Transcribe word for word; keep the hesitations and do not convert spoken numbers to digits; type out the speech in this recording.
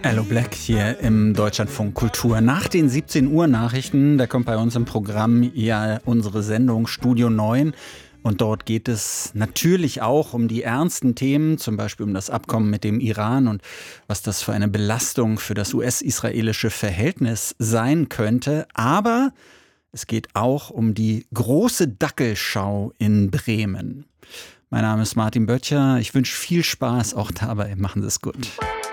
Allo Black hier im Deutschlandfunk Kultur. Nach den siebzehn Uhr Nachrichten, da kommt bei uns im Programm ja unsere Sendung Studio neun. Und dort geht es natürlich auch um die ernsten Themen, zum Beispiel um das Abkommen mit dem Iran und was das für eine Belastung für das U S-israelische Verhältnis sein könnte. Aber es geht auch um die große Dackelschau in Bremen. Mein Name ist Martin Böttcher. Ich wünsche viel Spaß auch dabei. Machen Sie es gut.